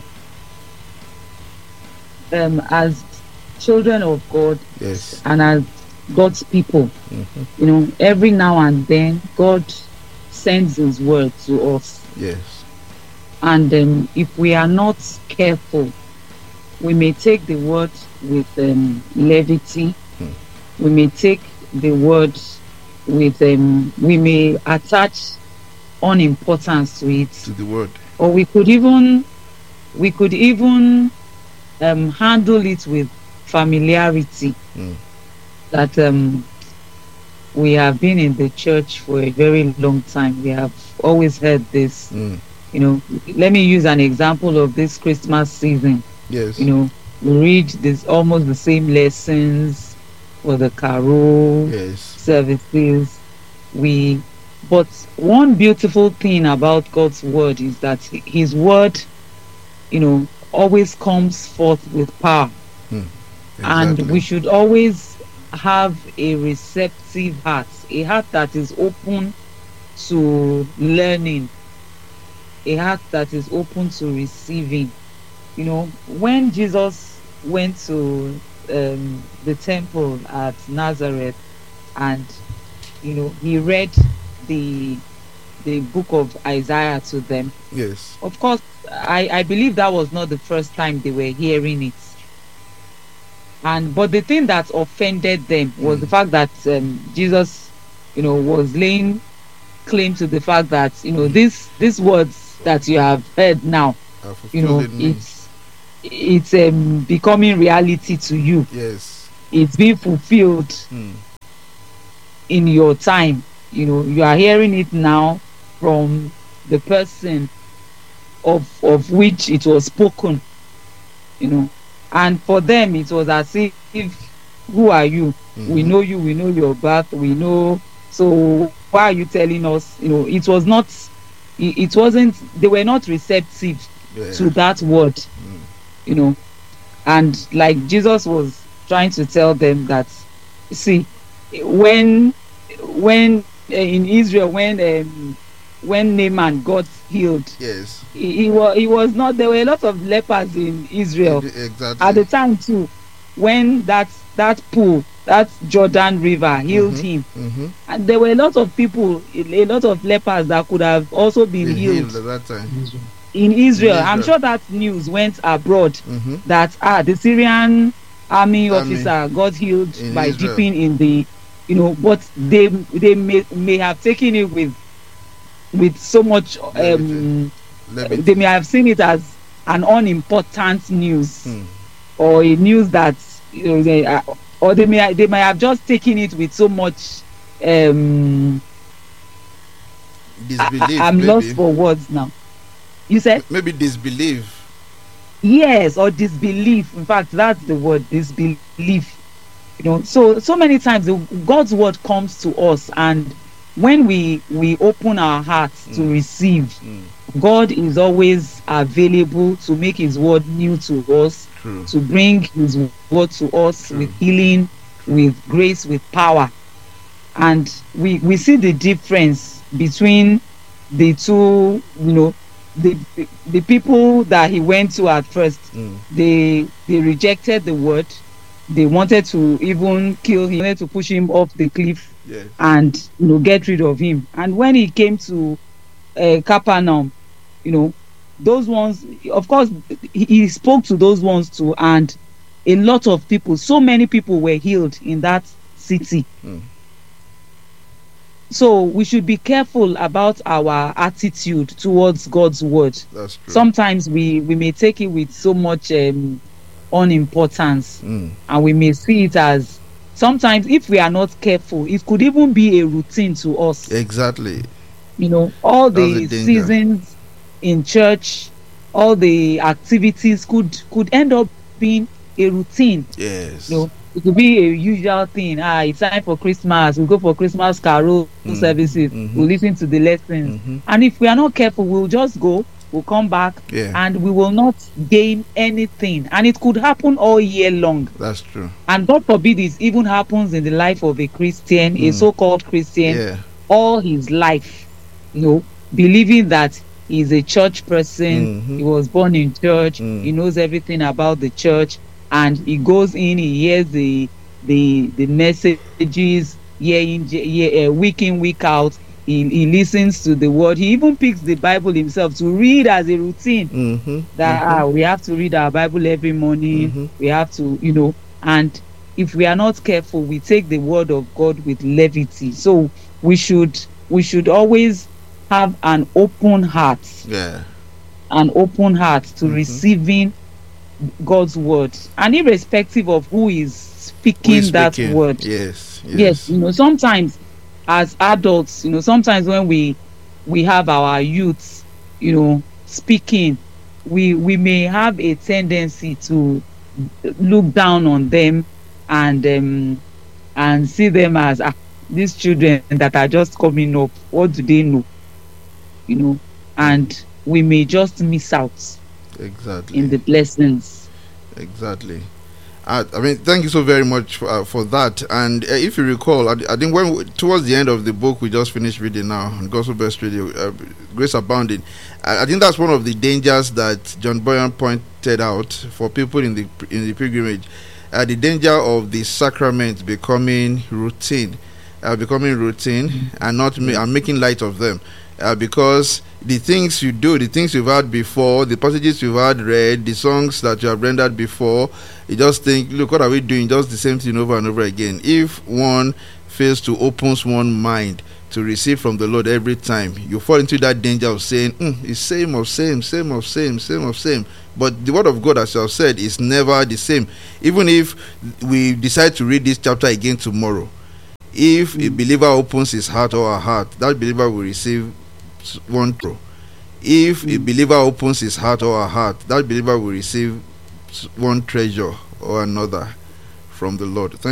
um, as children of God, Yes. and as God's people, Mm-hmm. you know, every now and then God sends His word to us, Yes. and um, if we are not careful, we may take the word with um, levity. Hmm. We may take the word with um, we may attach unimportance to it, To the word. or we could even we could even um, handle it with familiarity. Mm. That um, we have been in the church for a very long time. We have always heard this. Mm. You know, let me use an example of this Christmas season. Yes. You know, we read this almost the same lessons for the carol Yes. services. We, but one beautiful thing about God's word is that His word, you know, always comes forth with power, and Exactly. we should always have a receptive heart, a heart that is open to learning, a heart that is open to receiving. You know, when Jesus went to um, the temple at Nazareth, and you know, he read the the book of Isaiah to them. Yes. Of course, I, I believe that was not the first time they were hearing it. And but the thing that offended them was Mm. the fact that um, Jesus you know, was laying claim to the fact that, you know, this these words that you have heard now, Uh, you know, fulfilled in me. it's it's um, becoming reality to you. Yes. It's being fulfilled Mm. in your time. You know, you are hearing it now from the person of of which it was spoken. You know, and for them it was as if, who are you? We Mhm. know you. We know your birth. We know. So why are you telling us? You know, it was not. It, it wasn't. They were not receptive Yeah. to that word. Mm. You know, and like Jesus was trying to tell them that, see, when when uh, in Israel, when um, when Naaman got healed, Yes. he, he was he was not. There were a lot of lepers in Israel Exactly. at the time too, when that that pool, that Jordan River healed Mhm. him, Mhm. and there were a lot of people, a lot of lepers that could have also been Been healed healed at that time. in Israel. In I'm Israel. sure that news went abroad Mhm. that ah the Syrian army Army officer got healed in by Israel. dipping in the, you know, but they they may may have taken it with with so much um Levity. they may have seen it as an unimportant news, Hmm. or a news that, you know, they, uh, or they may they may have just taken it with so much um I, Disbelief. I, I'm maybe. lost for words now. You said Maybe disbelief. yes, or disbelief. In fact, that's the word, disbelief. You know, so so many times the, God's word comes to us, and when we we open our hearts to Mm. receive, Mm. God is always available to make his word new to us, True. to bring his word to us True. with healing, with grace, with power. And we we see the difference between the two, you know, the the, the people that he went to at first. Mm. They they rejected the word. They wanted to even kill him, wanted to push him off the cliff Yes. and, you know, get rid of him. And when he came to uh, Capernaum, you know, those ones, of course, he, he spoke to those ones too, and a lot of people, so many people were healed in that city. Mm. So we should be careful about our attitude towards God's word. That's true. Sometimes we we may take it with so much um, unimportance, Mm. and we may see it as, sometimes if we are not careful, it could even be a routine to us. Exactly. You know, all That's the the danger. seasons in church, all the activities could could end up being a routine. Yes. You know, it could be a usual thing. Ah, it's time for Christmas. We go for Christmas carol Mm. services. Mhm. We listen to the lessons, Mhm. and if we are not careful, we'll just go. We'll come back, Yeah. and we will not gain anything. And it could happen all year long. That's true. And God forbid it even happens in the life of a Christian, a Mm. so-called Christian, Yeah. all his life, you know, believing that he's a church person, Mhm. he was born in church, Mm. he knows everything about the church, and he goes in, he hears the the the messages year in year, uh, week in, week out. He, he listens to the word. He even picks the Bible himself to read as a routine. Mm-hmm. That Mhm. ah, we have to read our Bible every morning. Mhm. We have to, you know, and if we are not careful, we take the word of God with levity. So we should we should always have an open heart, Yeah. an open heart to Mhm. receiving God's word, and irrespective of who is speaking, Who is that speaking? word. Yes. Yes. Yes, you know, sometimes as adults, you know, sometimes when we we have our youths, you know, speaking, we we may have a tendency to look down on them, and um and see them as ah, these children that are just coming up, what do they know, you know, and we may just miss out Exactly. in the blessings. Exactly. Uh, I mean, thank you so very much for, uh, for that. And uh, if you recall, I, I think when we, towards the end of the book we just finished reading now on Gospel Best Radio, uh, Grace Abounding, I, I think that's one of the dangers that John Boyan pointed out for people in the in the pilgrimage, uh, the danger of the sacraments becoming routine, uh, becoming routine, mm-hmm. and not ma- and making light of them. Uh, because the things you do, the things you've had before, the passages you've had read, the songs that you have rendered before, you just think, look, what are we doing? Just the same thing over and over again. If one fails to open one's mind to receive from the Lord every time, you fall into that danger of saying, mm, it's same of same, same of same, same of same. But the word of God, as you have said, is never the same. Even if we decide to read this chapter again tomorrow, if a believer opens his heart or her heart, that believer will receive one throw. If a believer opens his heart or her heart, that believer will receive one treasure or another from the Lord. Thank